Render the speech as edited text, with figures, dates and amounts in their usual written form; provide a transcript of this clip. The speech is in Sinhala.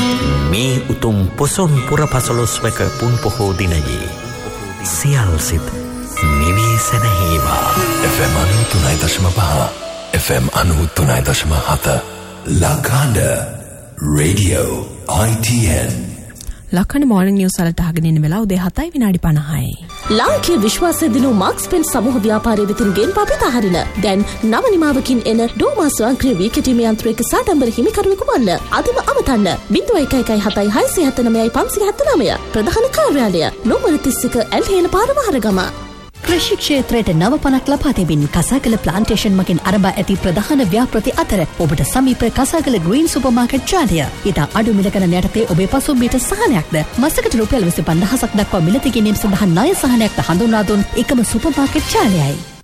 මේ උතුම් පොසොන් පුර පසළොස්වක පුන් පොහෝ දිනයේ සියල් සිත් නිවී සැනහේවා. FM 93.5 FM 93.7 ලකාඩ radio ITN ලක්කන morning news වලට අහගෙන ඉන්න වෙලාව උදේ 7:50යි. ලාංකීය විශ්වාසය දිනු මාක්ස් පෙන් සමූහ ව්‍යාපාරයේ වෙතින් ගෙන් පාපිත හරින. දැන් නව නිමාවකින් එන ඩෝමා ස්වයංක්‍රීය වීකටීමේ යන්ත්‍රයක සාඩම්බර හිමිකරුවෙකු වන්න. අදම අමතන්න 01176579 ප්‍රධාන කාර්යාලය නෝමර 31 ඇල්හේන පාර වහරගම. කෘෂි ක්ෂේත්‍රයට නව පණක් ලබා දෙමින් කසාගල ප්ලාන්ටේෂන් මගින් අරඹා ඇති ප්‍රධාන ව්‍යාපෘති අතර ඔබට සමීප කසාගල ග්‍රීන් සුපර් මාකට් ජාලය. ඉතා අඩු මිල ගණන යටතේ ඔබේ පසුම්බියට සහනයක්ද මසකට රුපියල් 25000ක් දක්වා මිලදී ගැනීම සඳහා ණය සහනයක්ද හඳුන්වා දුන් එකම සුපර් මාකට් ජාලයයි.